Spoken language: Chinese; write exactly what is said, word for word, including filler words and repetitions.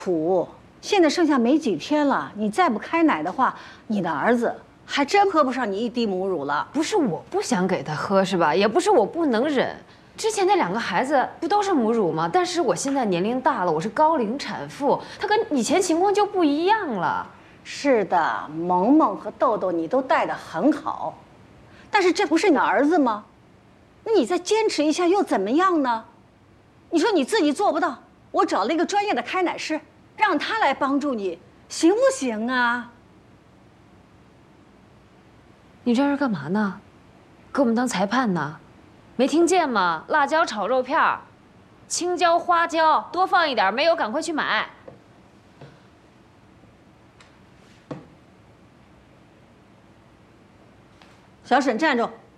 苦，现在剩下没几天了，你再不开奶的话，你的儿子还真喝不上你一滴母乳了。 不是我不想给他喝是吧？也不是我不能忍。之前那两个孩子不都是母乳吗？但是我现在年龄大了，我是高龄产妇，他跟以前情况就不一样了。 是的，萌萌和豆豆你都带得很好，但是这不是你的儿子吗？那你再坚持一下又怎么样呢？你说你自己做不到，我找了一个专业的开奶师，让他来帮助你，行不行啊？ 你这是干嘛呢？给我们当裁判呢？没听见吗？辣椒炒肉片儿，青椒、花椒多放一点，没有赶快去买。 小沈站住！